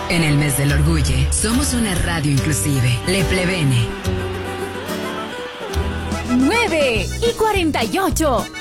En el mes del orgullo, somos una radio inclusive. Le Plebene. 9:48.